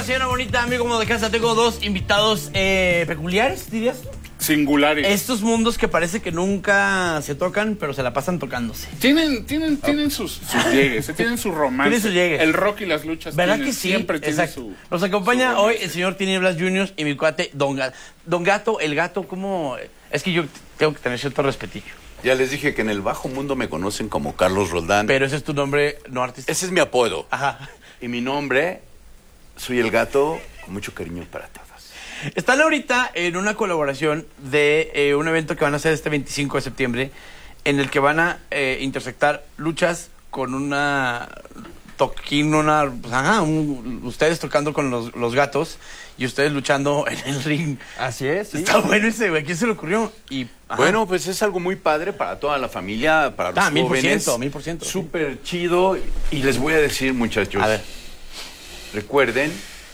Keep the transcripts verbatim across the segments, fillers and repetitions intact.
señora bonita, amigo como de casa, tengo dos invitados eh, peculiares, dirías. Singulares. Estos mundos que parece que nunca se tocan, pero se la pasan tocándose. Tienen, tienen, tienen sus, sus llegues, eh, tienen su romance. Tienen sus llegues. El rock y las luchas. ¿Verdad tienen, que sí? Siempre tienen Exacto. su. Nos acompaña su hoy el señor Tinieblas Junior y mi cuate Don Gato. Don Gato, el gato, ¿cómo? Es que yo tengo que tener cierto respetillo. Ya les dije que en el bajo mundo me conocen como Carlos Roldán. Pero ese es tu nombre no artístico. Ese es mi apodo. Ajá. Y mi nombre, soy el gato, con mucho cariño para todos. Están ahorita en una colaboración de eh, un evento que van a hacer este veinticinco de septiembre, en el que van a eh, intersectar luchas con una toquín, una... Pues, ajá, un, ustedes tocando con los, los gatos y ustedes luchando en el ring. Así es, sí. Está bueno ese, güey. ¿Quién se le ocurrió? Y, ajá. Bueno, pues es algo muy padre para toda la familia, para los Ah, mil por jóvenes. ciento, mil por ciento. Súper chido. Y les voy a decir, muchachos. A ver. Recuerden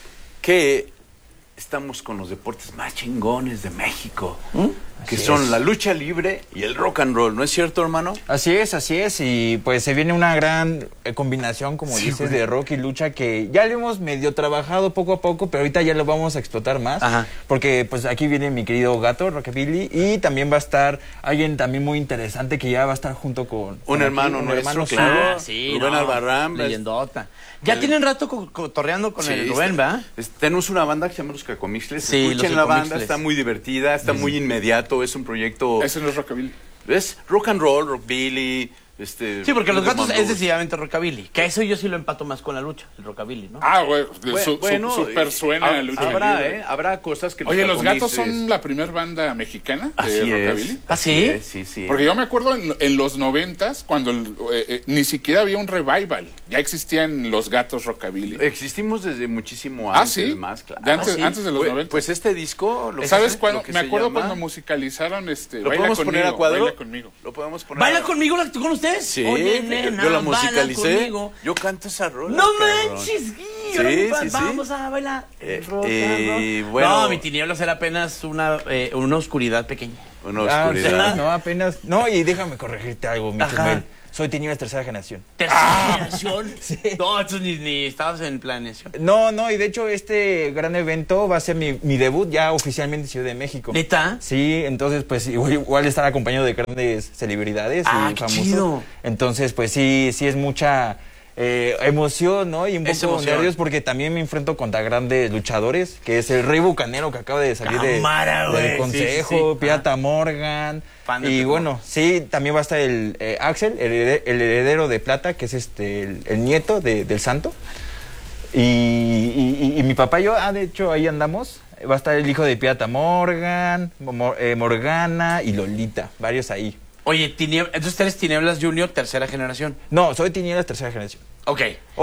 que estamos con los deportes más chingones de México. ¿Mm? Que Así son es. la lucha libre y el rock and roll. ¿No es cierto, hermano? Así es, así es. Y pues se viene una gran eh, combinación, como Sí, dices, güey. de rock y lucha que ya lo hemos medio trabajado poco a poco, pero ahorita ya lo vamos a explotar más. Ajá. Porque pues aquí viene mi querido gato, Rockabilly, y también va a estar alguien también muy interesante que ya va a estar junto con... Un con hermano aquí, nuestro, suyo. claro. Ah, sí, Rubén no, Albarrán. leyendota. Ya El- tienen rato co- cotorreando con Sí, el Rubén, está- ¿verdad? es- Tenemos una banda que se llama Los Cacomixles. Sí, Escuchen Los la banda, Cacomixles. está muy divertida, está muy inmediato, es un proyecto... Ese no es rockabilly. Es rock and roll, rockabilly, este... Sí, porque los rhythm gatos and es blues. decididamente rockabilly. Que eso yo sí lo empato más con la lucha, el rockabilly, ¿no? Ah, güey. Bu- su, bueno, su, super suena eh, la lucha Habrá, libre. ¿eh? Habrá cosas que... Oye, los gatos Cacomixles- son la primera banda mexicana de Así rockabilly. es. ¿Ah, sí? es, sí, sí. Porque yo me acuerdo en, en los noventas, cuando el- eh, eh, ni siquiera había un revival. Ya existían los gatos rockabilly. Existimos desde muchísimo Ah, antes, ¿sí? más, claro. De antes- Sí. antes de los Pues- noventa. Pues este disco... Lo ¿Sabes que- cuándo? lo que Me se acuerdo llama- cuando musicalizaron este. ¿Lo Baila podemos conmigo, poner a cuadro? Baila conmigo. Lo podemos poner ¿Baila a- conmigo la- con ustedes? Sí, Oye, yo- nena, yo la baila musicalicé. conmigo. Yo canto esa rola. ¡No cabrón. manches! Gui, Sí, órale, sí, sí. vamos a bailar. Eh, rock and eh, roll. bueno. No, mi tinieblas era apenas una, eh, una oscuridad pequeña. Una Ah, oscuridad. sí, no, apenas... No, y déjame corregirte algo, mi Ajá. Chumel. Soy Tinieblas tercera generación. ¿Tercera generación? No, entonces ni, ni estabas en planeación. No, no, y de hecho este gran evento va a ser mi, mi debut ya oficialmente en Ciudad de México. ¿Neta? Sí, entonces pues igual, igual estar acompañado de grandes celebridades Ah, y qué famosos. chido. Entonces pues sí, sí es mucha eh, emoción, ¿no? Y un Es poco emoción. nervios porque también me enfrento contra grandes luchadores, que es el Rey Bucanero que acaba de salir de, Cámara, güey. del Sí, consejo, sí, sí. Pirata Morgan. Fan de Y Pirata bueno, sí, también va a estar el eh, Axel, el, herede- el heredero de Plata, que es este el, el nieto de- del santo. Y, y- y- y mi papá y yo, ah, de hecho, ahí andamos. Va a estar el hijo de Pirata Morgan, Mo- eh, Morgana y Lolita, varios ahí. Oye, Tinieblas, entonces tú eres Tinieblas Junior, tercera generación. No, soy Tinieblas tercera generación. Ok.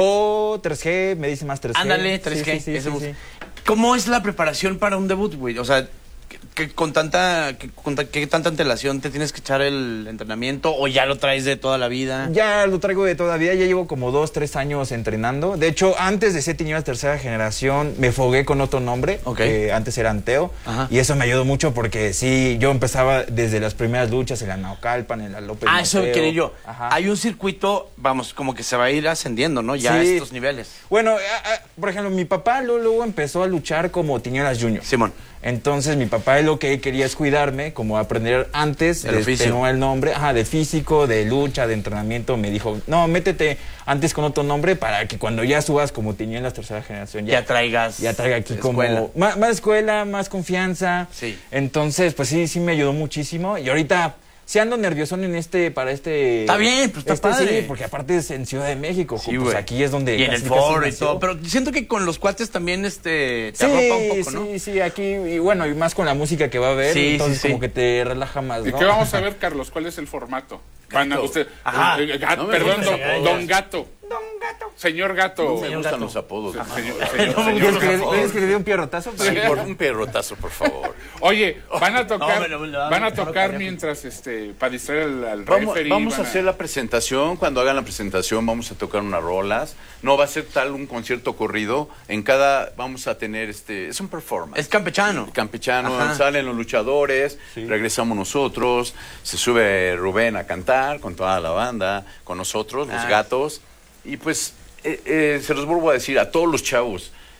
O tres G, me dice más tres G. Ándale, tres G. Sí, sí, sí, ese sí, bus. sí. ¿Cómo es la preparación para un debut, güey? O sea, que, que con tanta que, con ta- ¿qué tanta antelación te tienes que echar el entrenamiento o ya lo traes de toda la vida? Ya lo traigo de todavía, ya llevo como dos, tres años entrenando. De hecho, antes de ser Tinieblas tercera generación, me fogué con otro nombre, Ok. que antes era Anteo. Ajá. Y eso me ayudó mucho porque sí, yo empezaba desde las primeras luchas en la Naucalpan, en la López Ah, eso Mateo. quería yo. Ajá. Hay un circuito, vamos, como que se va a ir ascendiendo, ¿no? Ya a Sí. estos niveles. Bueno, a- a- por ejemplo, mi papá luego, luego empezó a luchar como Tinieblas Junior. Simón. Entonces mi papá lo que quería es cuidarme, como aprender antes, El este, oficio. no el nombre, ajá, de físico, de lucha, de entrenamiento. Me dijo, no, métete antes con otro nombre para que cuando ya subas como Tinieblas tercera generación, Ya, ya, traigas. ya traiga aquí escuela. como más, más escuela, más confianza. Sí. Entonces, pues sí, sí me ayudó muchísimo. Y ahorita sí ando nerviosón en este, para este... Está bien, pues está este, padre. Sí, porque aparte es en Ciudad de México, Sí, pues güey. aquí es donde... Y en el casi, casi foro y nació. todo. Pero siento que con los cuates también este, te Sí, arropa un poco, ¿no? sí, sí, aquí, y bueno, y más con la música que va a haber, Sí, entonces sí, sí. como que te relaja más, ¿Y ¿no? qué vamos a ver, Carlos? ¿Cuál es el formato? Van a- usted, Ajá. eh, eh, gat- No me perdón, gusta don, ese apodo. don Gato. Don Gato. Señor Gato. No me Señor gustan Gato. los apodos. Señor- No señor- me señor ¿Quieres que, le- Gato. quieres que le dé un pierrotazo? Sí, por un perrotazo, por favor. Oye, van a tocar, No, me lo- me lo- van a me lo- tocar me lo- mientras, este, para distraer al, al Vamos, referee, vamos a van hacer la presentación. Cuando hagan la presentación vamos a tocar unas rolas. No va a ser tal un concierto corrido. En cada vamos a tener este, es un performance. Es campechano. Campechano, Ajá. salen los luchadores, regresamos nosotros, se sube Rubén a cantar con toda la banda, con nosotros, los Ah. gatos. Y pues eh, eh, se los vuelvo a decir a todos los chavos,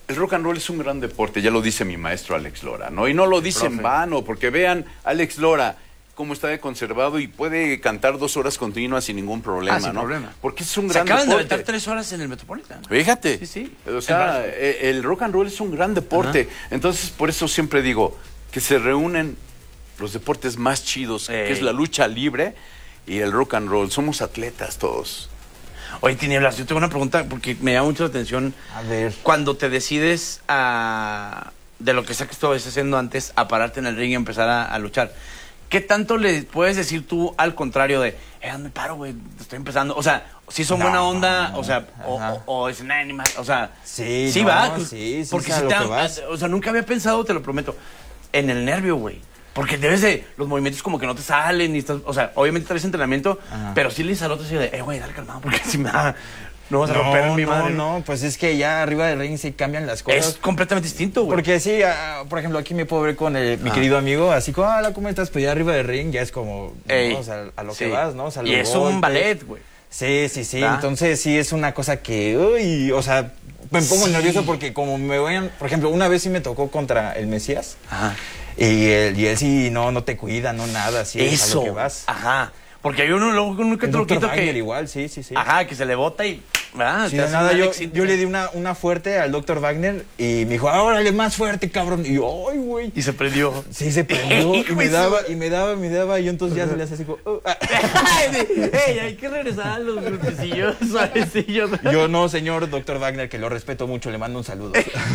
el rock and roll es un gran deporte, ya lo dice mi maestro Alex Lora, ¿no? Y no lo dice en vano, porque vean, Alex Lora, cómo está de conservado y puede cantar dos horas continuas sin ningún problema, Ah, sin ¿no? problema. Porque es un Se gran acaban deporte. de aventar tres horas en el Metropolitan. Fíjate. Sí, sí. O sea, eh, el rock and roll es un gran deporte. Ajá. Entonces, por eso siempre digo que se reúnen los deportes más chidos, Ey. que es la lucha libre y el rock and roll. Somos atletas todos. Oye, Tinieblas, yo tengo una pregunta porque me llama mucho la atención. A ver. Cuando te decides a, de lo que sea que estabas haciendo antes, a pararte en el ring y empezar a, a luchar, ¿qué tanto le puedes decir tú al contrario de, eh, ¿dónde paro, güey? Estoy empezando. O sea, si son no, buena onda, no, o sea, o, o, o es nada, ni más. O sea, sí, sí no, va. Sí, sí, porque si si te, te, vas. O sea, nunca había pensado, te lo prometo, en el nervio, güey. Porque debes de, los movimientos como que no te salen, y estás, o sea, obviamente traes entrenamiento, Ajá. pero sí le dices al otro así de, eh, güey, dale calmado, porque si me da, no vas a no, romper en mi no, madre. No, no, pues es que ya arriba del ring sí cambian las cosas. Es completamente distinto, güey. Porque sí, uh, por ejemplo, aquí me puedo ver con el, mi ah. querido amigo, así como, hola, ¿cómo estás? Pues ya arriba del ring ya es como, Ey, ¿no? O sea, a lo sí. que vas, ¿no? O sea, y es golpes. Un ballet, güey. Sí, sí, sí, ¿Ah? Entonces sí es una cosa que, uy, o sea, me pongo sí. nervioso porque como me vayan, por ejemplo, una vez sí me tocó contra el Mesías. Ajá. Y él, y él sí, no, no te cuida, no nada, así Eso. Es a lo que vas. Ajá. Porque hay uno luego con un que truquito que... igual, sí, sí, sí. Ajá, que se le bota y... Ah, sí, de nada, yo, yo le di una, una fuerte al doctor Wagner y me dijo, órale, más fuerte, cabrón. Y yo, ay, güey. Y se prendió. Sí, se prendió. y me daba, y me daba, y me daba, y yo entonces ya se le hacía así como... Oh. ¡Ey, hay que regresar a los golpecillos suavecillos! Yo no, señor doctor Wagner, que lo respeto mucho, le mando un saludo.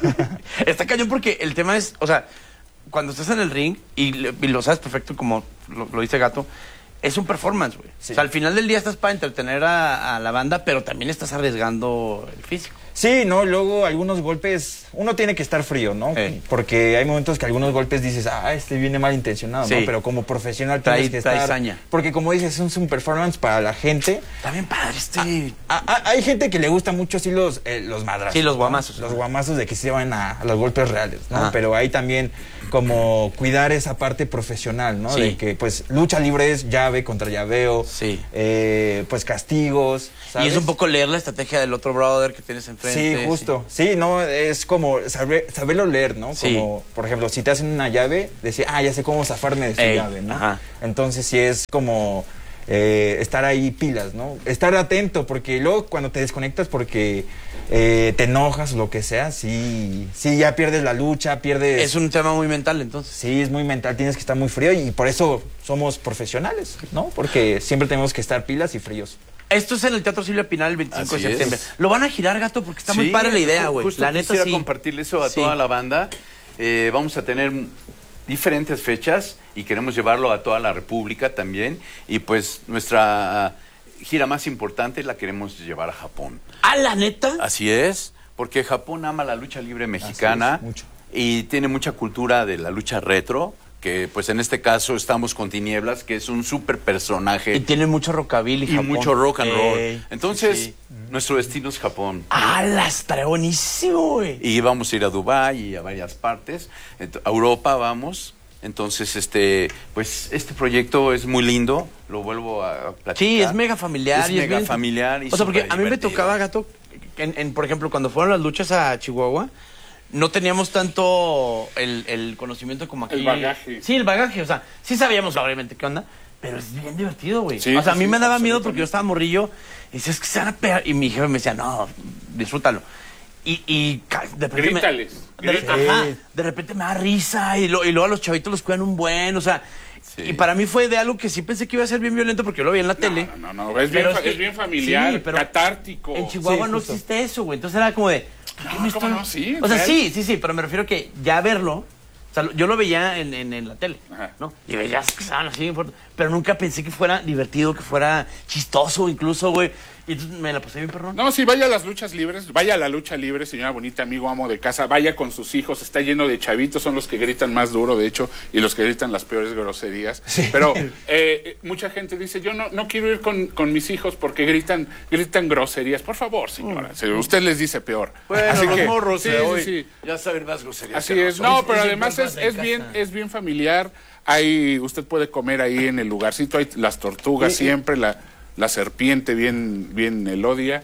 Está cañón porque el tema es, o sea, cuando estás en el ring, y, y lo sabes perfecto como lo, lo dice Gato, es un performance, güey. Sí. O sea, al final del día estás para entretener a, a la banda, pero también estás arriesgando el físico. Sí, no, luego algunos golpes, uno tiene que estar frío, ¿no? Sí. Porque hay momentos que algunos golpes dices, ah, este viene malintencionado, sí. ¿no? Pero como profesional tienes trae, que estar... Saña. Porque como dices, es un performance para la gente. Está bien padre este... Ah, ah, hay gente que le gusta mucho así los, eh, los madrazos. Sí, los guamazos. ¿no? Los guamazos de que se van a, a los golpes reales, ¿no? Ajá. Pero hay también como cuidar esa parte profesional, ¿no? Sí. De que, pues, lucha libre es llave contra llaveo, sí. eh, pues, castigos, ¿sabes? Y es un poco leer la estrategia del otro brother que tienes enfrente. Sí, justo. Sí, sí no, es como saber, saberlo leer, ¿no? Sí. Como, por ejemplo, si te hacen una llave, decir, ah, ya sé cómo zafarme de su Ey, llave, ¿no? Ajá. Entonces, sí es como... Eh, estar ahí pilas, ¿no? Estar atento, porque luego cuando te desconectas porque eh, te enojas o lo que sea, sí, sí, ya pierdes la lucha, pierdes... Es un tema muy mental, entonces. Sí, es muy mental, tienes que estar muy frío y por eso somos profesionales, ¿no? Porque siempre tenemos que estar pilas y fríos. Esto es en el Teatro Silvia Pinal el veinticinco Así de septiembre. Es. Lo van a girar, Gato, porque está sí, muy padre la idea, güey. Justo la neta quisiera sí. compartirle eso a sí. toda la banda. Eh, vamos a tener diferentes fechas y queremos llevarlo a toda la República también. Y pues nuestra gira más importante la queremos llevar a Japón. ¿Ah, la neta? Así es, porque Japón ama la lucha libre mexicana. Es, mucho. Y tiene mucha cultura de la lucha retro, que pues en este caso estamos con Tinieblas, que es un súper personaje. Y tiene mucho rockabilly y Japón. mucho rock and roll. Ey, Entonces, sí, sí. nuestro destino es Japón. ¡Ah, la estará buenísimo, güey! Y vamos a ir a Dubái y a varias partes. A Europa vamos. Entonces, este, pues este proyecto es muy lindo. Lo vuelvo a platicar. Sí, es mega familiar. Es y mega es bien... familiar. Y o sea, porque a mí me divertido. tocaba, Gato, en, en, por ejemplo, cuando fueron las luchas a Chihuahua, no teníamos tanto el, el conocimiento como aquí. El bagaje. Sí, el bagaje. O sea, sí sabíamos obviamente qué onda, pero es bien divertido, güey. Sí, o sea, a mí sí, me daba miedo porque yo estaba morrillo y decía, es que se van a pegar. Y mi jefe me decía, no, disfrútalo. Y, y de repente Grítales. Me, de, grítales. ajá, de repente me da risa y, lo, y luego a los chavitos los cuidan un buen, o sea... Sí. Y para mí fue de algo que sí pensé que iba a ser bien violento porque yo lo vi en la No, tele. no, no, no, es bien, Pero fa- que- es bien familiar, sí, pero catártico. En Chihuahua Sí, no justo. existe eso, güey. Entonces era como de... ¿por qué No, me ¿cómo estoy- no? Sí, O sea, real. sí, sí, sí, pero me refiero que ya verlo... O sea, yo lo veía en, en, en la tele, Ajá. ¿no? Y veías que estaban así, bien fuertes, pero nunca pensé que fuera divertido, que fuera chistoso incluso, güey. Y entonces me la pasé bien, perrón. No, sí, vaya a las luchas libres, vaya a la lucha libre, señora bonita, amigo, amo de casa, vaya con sus hijos, está lleno de chavitos, son los que gritan más duro, de hecho, y los que gritan las peores groserías. Sí. Pero eh, mucha gente dice, yo no, no quiero ir con, con mis hijos porque gritan gritan groserías. Por favor, señora, mm. usted les dice peor. Bueno, Así los que, morros sí, de sí, hoy sí. ya saben más groserías. Así que es, nosotros. no, pero Es- es además bien es, padre en es bien casa. es bien familiar. Ahí usted puede comer ahí en el lugarcito, hay las tortugas Y- y- siempre, la, la serpiente bien bien elodia.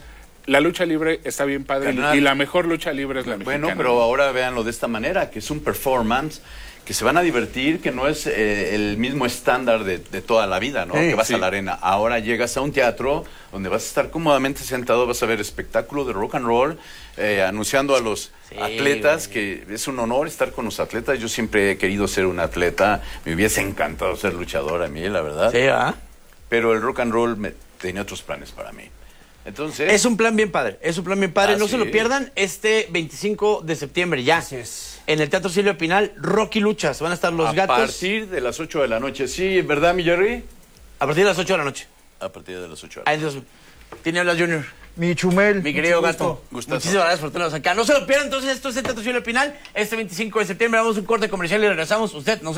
la lucha libre está bien padre Carnal. y la mejor lucha libre es la mexicana. Bueno, pero ahora véanlo de esta manera, que es un performance, que se van a divertir, que no es eh, el mismo estándar de, de toda la vida, ¿no? Sí, que vas sí. a la arena. Ahora llegas a un teatro donde vas a estar cómodamente sentado, vas a ver espectáculo de rock and roll, eh, anunciando a los Sí, atletas, güey. que es un honor estar con los atletas. Yo siempre he querido ser un atleta, me hubiese encantado ser luchador a mí, la verdad. Sí, ¿ah? Pero el rock and roll me, tenía otros planes para mí. Entonces... Es un plan bien padre, es un plan bien padre. Ah, no sí. se lo pierdan este veinticinco de septiembre ya. Así es. En el Teatro Silvia Pinal, Rocky Luchas. Van a estar los a gatos partir de las ocho de la noche. Sí, ¿verdad, mi Jerry? a partir de las ocho de la noche. A partir de las ocho de la Ahí noche. entonces, tiene hablas Junior. Mi Chumel. Mi querido mucho gato. gusto. Gustazo. Muchísimas gracias por tenernos acá. No se lo pierdan, entonces, esto es el Teatro Silvia Pinal. Este veinticinco de septiembre vamos a un corte comercial y regresamos. Usted no se